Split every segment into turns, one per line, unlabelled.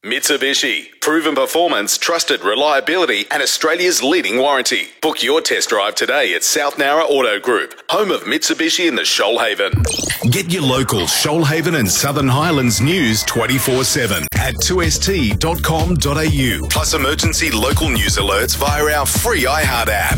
Mitsubishi, proven performance, trusted reliability and Australia's leading warranty. Book your test drive today at South Nowra Auto Group, home of Mitsubishi in the Shoalhaven. Get your local Shoalhaven and Southern Highlands news 24/7 at 2st.com.au, plus emergency local news alerts via our free iHeart app.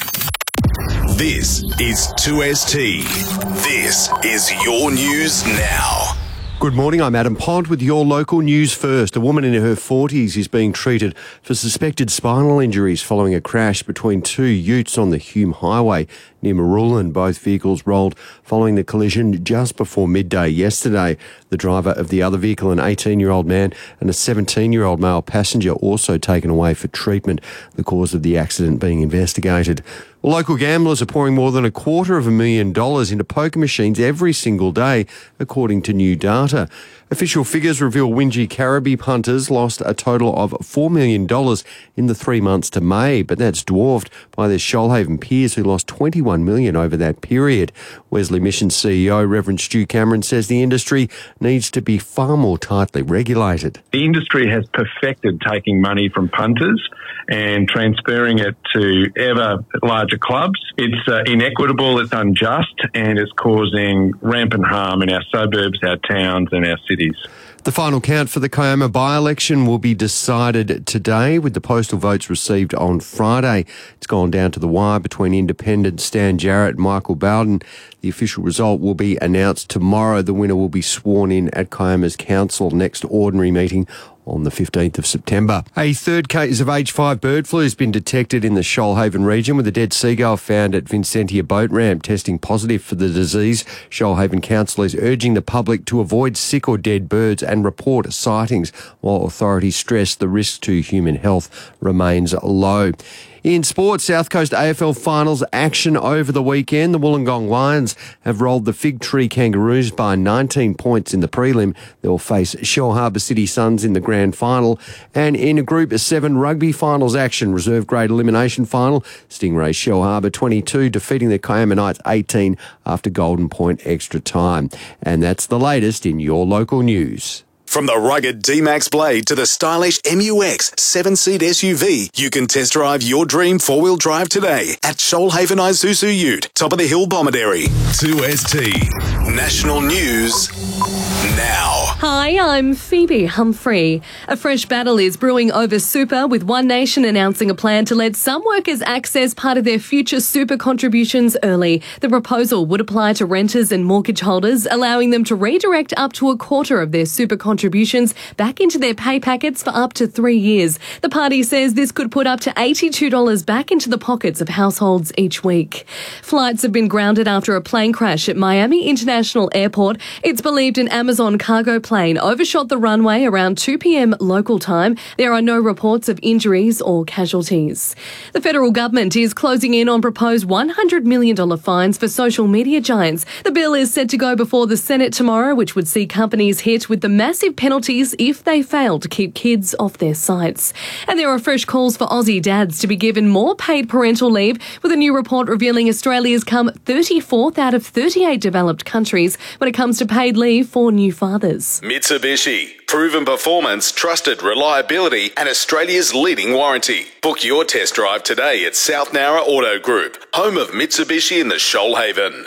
This is 2ST. This is your news now.
Good morning, I'm Adam Pond with your local news first. A woman in her 40s is being treated for suspected spinal injuries following a crash between two utes on the Hume Highway near Marulan. Both vehicles rolled following the collision just before midday yesterday. The driver of the other vehicle, an 18-year-old man, and a 17-year-old male passenger, also taken away for treatment. The cause of the accident being investigated. Well, local gamblers are pouring more than $250,000 into poker machines every single day, according to new data. Official figures reveal Wingie Caribbee punters lost a total of $4 million in the 3 months to May, but that's dwarfed by their Shoalhaven peers who lost $21 million over that period. Wesley Mission CEO Reverend Stu Cameron says the industry needs to be far more tightly regulated.
The industry has perfected taking money from punters and transferring it to ever larger clubs. It's inequitable, it's unjust, and it's causing rampant harm in our suburbs, our towns and our cities.
The final count for the Kiama by-election will be decided today, with the postal votes received on Friday. It's gone down to the wire between independent Stan Jarrett and Michael Bowden. The official result will be announced tomorrow. The winner will be sworn in at Kiama's council next ordinary meeting on the 15th of September. A third case of H5 bird flu has been detected in the Shoalhaven region, with a dead seagull found at Vincentia boat ramp testing positive for the disease. Shoalhaven Council is urging the public to avoid sick or dead birds and report sightings, while authorities stress the risk to human health remains low. In sport, South Coast AFL Finals action over the weekend. The Wollongong Lions have rolled the Fig Tree Kangaroos by 19 points in the prelim. They'll face Shell Harbour City Suns in the grand final. And in Group 7 rugby finals action, reserve grade elimination final, Stingrays Shell Harbour 22 defeating the Kiama Knights 18 after Golden Point extra time. And that's the latest in your local news.
From the rugged D-Max Blade to the stylish MUX 7-seat SUV, you can test drive your dream four-wheel drive today at Shoalhaven Isuzu Ute, top of the hill Bomaderry. 2ST National News now.
Hi, I'm Phoebe Humphrey. A fresh battle is brewing over super, with One Nation announcing a plan to let some workers access part of their future super contributions early. The proposal would apply to renters and mortgage holders, allowing them to redirect up to a quarter of their super contributions back into their pay packets for up to 3 years. The party says this could put up to $82 back into the pockets of households each week. Flights have been grounded after a plane crash at Miami International Airport. It's believed an Amazon cargo plane overshot the runway around 2 p.m. local time. There are no reports of injuries or casualties. The federal government is closing in on proposed $100 million fines for social media giants. The bill is set to go before the Senate tomorrow, which would see companies hit with the massive penalties if they fail to keep kids off their sites. And there are fresh calls for Aussie dads to be given more paid parental leave, with a new report revealing Australia's come 34th out of 38 developed countries when it comes to paid leave for new fathers.
Mitsubishi, proven performance, trusted reliability and Australia's leading warranty. Book your test drive today at South Nowra Auto Group, home of Mitsubishi in the Shoalhaven.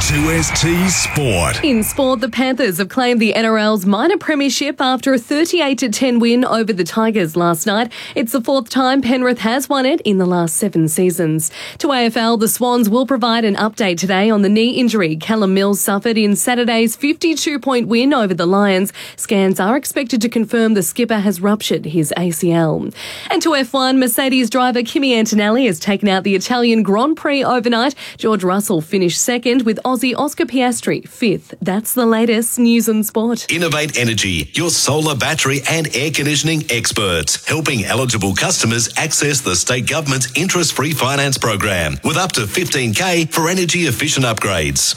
2ST Sport.
In sport, the Panthers have claimed the NRL's minor premiership after a 38-10 win over the Tigers last night. It's the fourth time Penrith has won it in the last 7 seasons. To AFL, the Swans will provide an update today on the knee injury Callum Mills suffered in Saturday's 52-point win over the Lions. Scans are expected to confirm the skipper has ruptured his ACL. And to F1, Mercedes driver Kimi Antonelli has taken out the Italian Grand Prix overnight. George Russell finished second, with Aussie Oscar Piastri fifth. That's the latest news and sport.
Innovate Energy, your solar, battery and air conditioning experts, helping eligible customers access the state government's interest-free finance program with up to $15,000 for energy-efficient upgrades.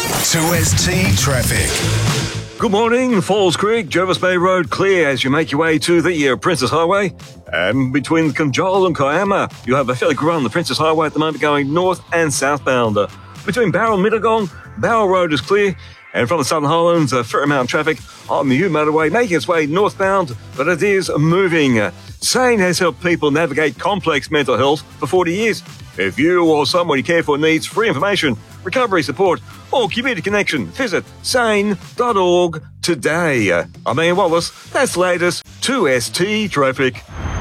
2ST Traffic.
Good morning. Falls Creek, Jervis Bay Road clear as you make your way to the Princess Highway. And between Conjola and Kiama, you have a fairly good run on the Princess Highway at the moment going north and southbound. Between Barrel and Mittagong, Barrel Road is clear. And from the Southern Highlands, a fair amount of traffic on the U motorway making its way northbound, but it is moving. SANE has helped people navigate complex mental health for 40 years. If you or someone you care for needs free information, recovery support, or community connection, visit sane.org today. I'm Ian Wallace. That's the latest 2ST traffic.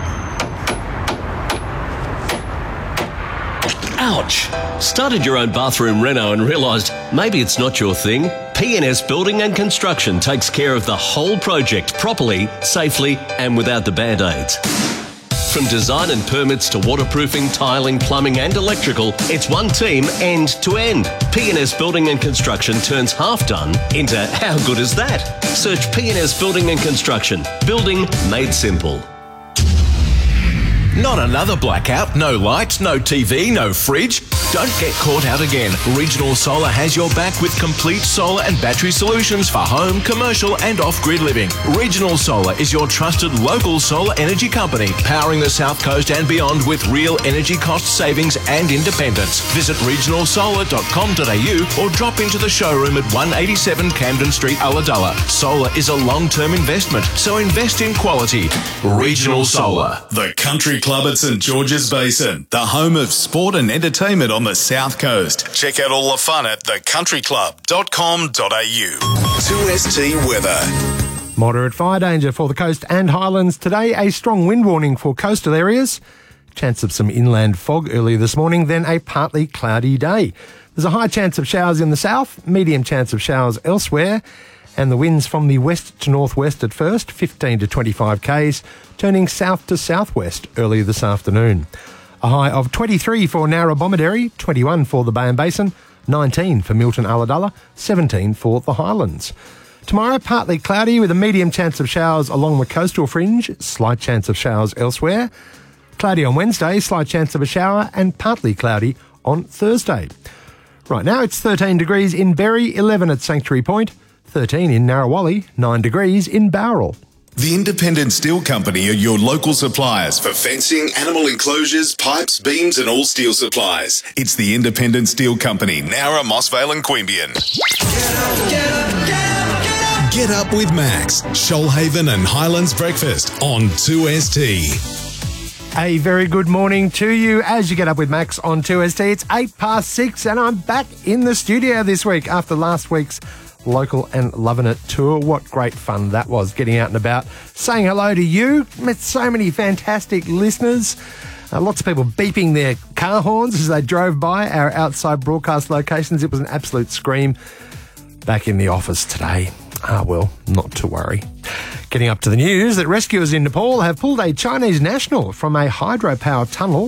Ouch! Started your own bathroom reno and realised maybe it's not your thing? PNS Building and Construction takes care of the whole project properly, safely and without the band-aids. From design and permits to waterproofing, tiling, plumbing and electrical, it's one team end to end. PNS Building and Construction turns half done into how good is that? Search PNS Building and Construction. Building made simple.
Not another blackout, no lights, no TV, no fridge. Don't get caught out again. Regional Solar has your back with complete solar and battery solutions for home, commercial and off-grid living. Regional Solar is your trusted local solar energy company, powering the South Coast and beyond with real energy cost savings and independence. Visit regionalsolar.com.au or drop into the showroom at 187 Camden Street, Ulladulla. Solar is a long-term investment, so invest in quality. Regional Solar.
The Country Club at St George's Basin, the home of sport and entertainment on the South Coast. Check out all the fun at thecountryclub.com.au. 2ST weather.
Moderate fire danger for the coast and highlands today. A strong wind warning for coastal areas. Chance of some inland fog early this morning, then a partly cloudy day. There's a high chance of showers in the south, medium chance of showers elsewhere, and the winds from the west to northwest at first, 15 to 25 k's, turning south to southwest early this afternoon. A high of 23 for Narrabomideri, 21 for the Bay and Basin, 19 for Milton Ulladulla, 17 for the Highlands. Tomorrow, partly cloudy with a medium chance of showers along the coastal fringe, slight chance of showers elsewhere. Cloudy on Wednesday, slight chance of a shower, and partly cloudy on Thursday. Right now, it's 13 degrees in Berry, 11 at Sanctuary Point, 13 in Narrawali, 9 degrees in Bowral.
The Independent Steel Company are your local suppliers for fencing, animal enclosures, pipes, beams and all steel supplies. It's the Independent Steel Company, Nowra, Mossvale and Queanbeyan. Get up with Max, Shoalhaven and Highlands Breakfast on 2ST.
A very good morning to you as you get up with Max on 2ST. It's 6:08 and I'm back in the studio this week after last week's Local and Lovin' It tour. What great fun that was, getting out and about, saying hello to you. Met so many fantastic listeners. Lots of people beeping their car horns as they drove by our outside broadcast locations. It was an absolute scream. Back in the office today. Well, not to worry. Getting up to the news that rescuers in Nepal have pulled a Chinese national from a hydropower tunnel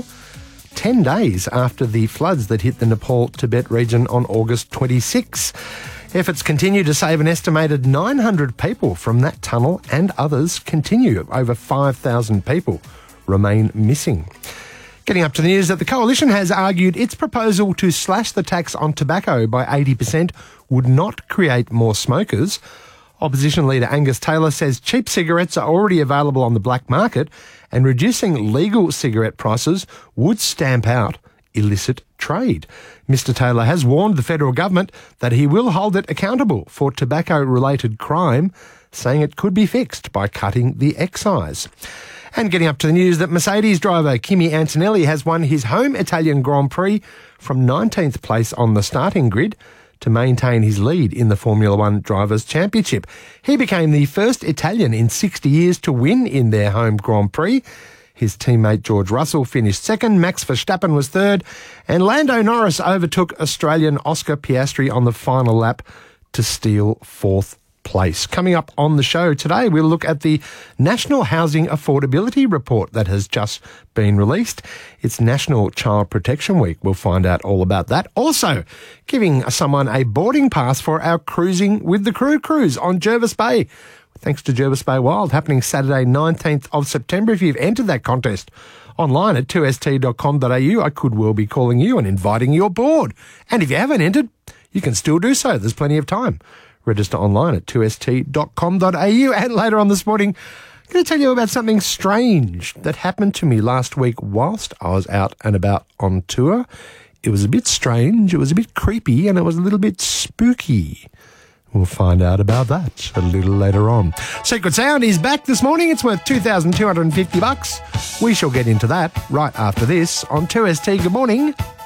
10 days after the floods that hit the Nepal-Tibet region on August 26. Efforts continue to save an estimated 900 people from that tunnel, and others continue. Over 5,000 people remain missing. Getting up to the news that the Coalition has argued its proposal to slash the tax on tobacco by 80% would not create more smokers. Opposition leader Angus Taylor says cheap cigarettes are already available on the black market, and reducing legal cigarette prices would stamp out illicit trade. Mr Taylor has warned the federal government that he will hold it accountable for tobacco-related crime, saying it could be fixed by cutting the excise. And getting up to the news that Mercedes driver Kimi Antonelli has won his home Italian Grand Prix from 19th place on the starting grid to maintain his lead in the Formula One Drivers' Championship. He became the first Italian in 60 years to win in their home Grand Prix. His teammate George Russell finished second, Max Verstappen was third, and Lando Norris overtook Australian Oscar Piastri on the final lap to steal fourth place. Coming up on the show today, we'll look at the National Housing Affordability Report that has just been released. It's National Child Protection Week. We'll find out all about that. Also, giving someone a boarding pass for our Cruising with the Crew cruise on Jervis Bay. Thanks to Jervis Bay Wild, happening Saturday 19th of September. If you've entered that contest online at 2st.com.au, I could well be calling you and inviting you aboard. And if you haven't entered, you can still do so. There's plenty of time. Register online at 2st.com.au. And later on this morning, I'm going to tell you about something strange that happened to me last week whilst I was out and about on tour. It was a bit strange, it was a bit creepy, and it was a little bit spooky. We'll find out about that a little later on. Secret Sound is back this morning. It's worth $2,250. We shall get into that right after this on 2ST. Good morning.